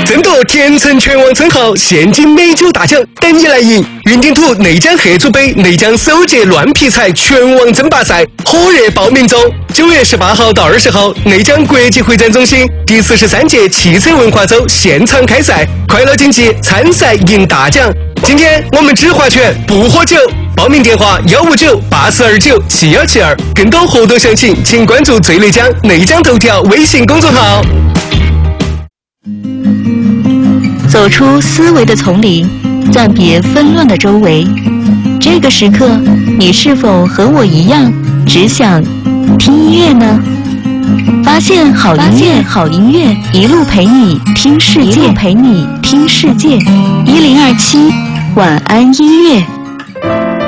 争夺田城拳王称号，现金美酒大奖等你来赢！云顶土内江黑猪杯内江首届乱劈柴拳王争霸赛火热报名中，9月18号到20号，内江国际会展中心第43届汽车文化周现场开赛，快乐竞技，参赛赢大奖。今天我们只划拳不喝酒，报名电话159-8429-7172，更多活动详情请关注最内江内江头条微信公众号。 走出思维的丛林，暂别纷乱的周围。这个时刻，你是否和我一样，只想听音乐呢？发现好音乐，一路陪你听世界，102.7晚安音乐。